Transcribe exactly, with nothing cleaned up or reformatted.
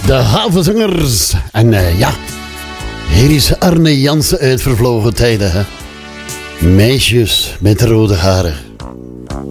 De Havenzangers. En uh, ja, hier is Arne Jansen uit vervlogen tijden. Hè? Meisjes met rode haren.